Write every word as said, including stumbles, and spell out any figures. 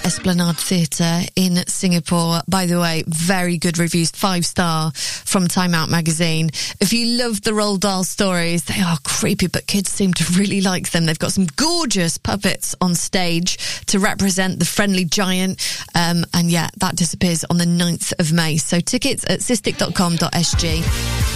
Esplanade Theatre in Singapore. By the way, very good reviews, five star from Time Out magazine. If you love the Roald Dahl stories, they are creepy, but kids seem to really like them. They've got some gorgeous puppets on stage to represent the friendly giant. Um, and yeah, that disappears on the ninth of May. So tickets at cystic dot com dot s g.